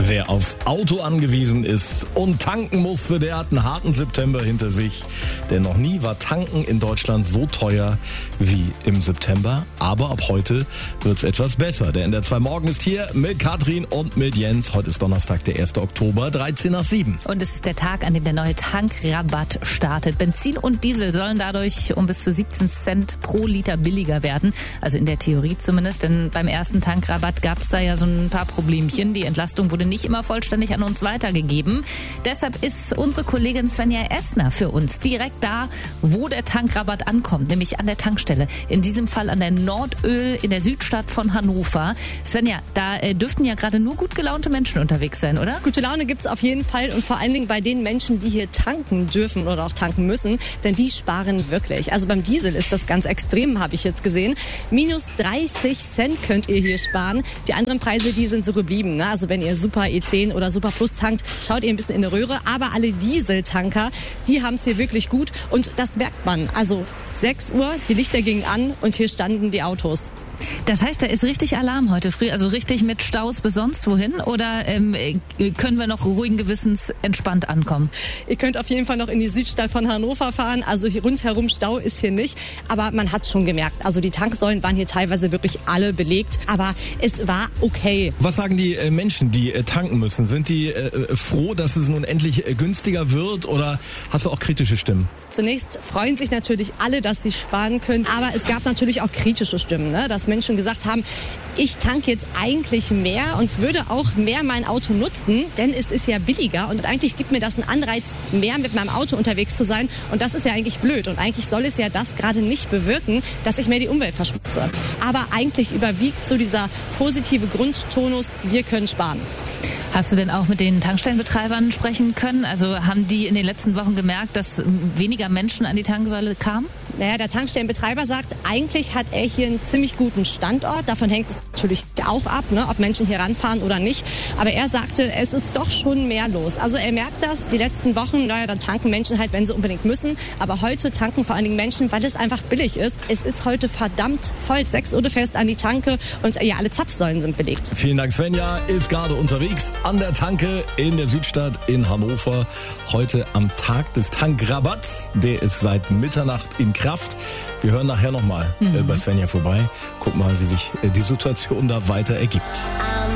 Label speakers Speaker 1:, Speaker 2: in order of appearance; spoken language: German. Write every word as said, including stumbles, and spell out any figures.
Speaker 1: Wer aufs Auto angewiesen ist und tanken musste, der hat einen harten September hinter sich. Denn noch nie war Tanken in Deutschland so teuer wie im September. Aber ab heute wird's etwas besser. Der N D R zwei Morgen ist hier mit Katrin und mit Jens. Heute ist Donnerstag, der erste Oktober, dreizehn nach sieben.
Speaker 2: Und es ist der Tag, an dem der neue Tankrabatt startet. Benzin und Diesel sollen dadurch um bis zu siebzehn Cent pro Liter billiger werden. Also in der Theorie zumindest. Denn beim ersten Tankrabatt gab's da ja so ein paar Problemchen. Die Entlastung wurde nicht immer vollständig an uns weitergegeben. Deshalb ist unsere Kollegin Svenja Essner für uns direkt da, wo der Tankrabatt ankommt, nämlich an der Tankstelle. In diesem Fall an der Nordöl in der Südstadt von Hannover. Svenja, da äh, dürften ja gerade nur gut gelaunte Menschen unterwegs sein, oder?
Speaker 3: Gute Laune gibt's auf jeden Fall und vor allen Dingen bei den Menschen, die hier tanken dürfen oder auch tanken müssen, denn die sparen wirklich. Also beim Diesel ist das ganz extrem, habe ich jetzt gesehen. Minus dreißig Cent könnt ihr hier sparen. Die anderen Preise, die sind so geblieben. Ne? Also wenn ihr Super E zehn oder Super Plus tankt, schaut ihr ein bisschen in die Röhre. Aber alle Dieseltanker, die haben es hier wirklich gut. Und das merkt man. Also sechs Uhr, die Lichter gingen an und hier standen die Autos.
Speaker 2: Das heißt, da ist richtig Alarm heute früh, also richtig mit Staus bis sonst wohin? Oder ähm, können wir noch ruhigen Gewissens entspannt ankommen?
Speaker 3: Ihr könnt auf jeden Fall noch in die Südstadt von Hannover fahren. Also hier rundherum Stau ist hier nicht. Aber man hat es schon gemerkt. Also die Tanksäulen waren hier teilweise wirklich alle belegt. Aber es war okay.
Speaker 1: Was sagen die äh, Menschen, die äh, tanken müssen? Sind die äh, froh, dass es nun endlich äh, günstiger wird? Oder hast du auch kritische Stimmen?
Speaker 3: Zunächst freuen sich natürlich alle, dass sie sparen können. Aber es gab natürlich auch kritische Stimmen, ne? Dass Menschen gesagt haben, ich tanke jetzt eigentlich mehr und würde auch mehr mein Auto nutzen, denn es ist ja billiger und eigentlich gibt mir das einen Anreiz, mehr mit meinem Auto unterwegs zu sein und das ist ja eigentlich blöd und eigentlich soll es ja das gerade nicht bewirken, dass ich mehr die Umwelt verschmutze. Aber eigentlich überwiegt so dieser positive Grundtonus, wir können sparen.
Speaker 2: Hast du denn auch mit den Tankstellenbetreibern sprechen können? Also haben die in den letzten Wochen gemerkt, dass weniger Menschen an die Tanksäule kamen?
Speaker 3: Naja, der Tankstellenbetreiber sagt, eigentlich hat er hier einen ziemlich guten Standort. Davon hängt es natürlich auch ab, ne, ob Menschen hier ranfahren oder nicht. Aber er sagte, es ist doch schon mehr los. Also er merkt das, die letzten Wochen, naja, dann tanken Menschen halt, wenn sie unbedingt müssen. Aber heute tanken vor allen Dingen Menschen, weil es einfach billig ist. Es ist heute verdammt voll. Sechs Uhr fest an die Tanke und ja, alle Zapfsäulen sind belegt.
Speaker 1: Vielen Dank, Svenja ist gerade unterwegs an der Tanke in der Südstadt in Hannover. Heute am Tag des Tankrabatts. Der ist seit Mitternacht in Kraft. Wir hören nachher nochmal mhm. äh, bei Svenja vorbei. Guck mal, wie sich äh, die Situation da weiter ergibt.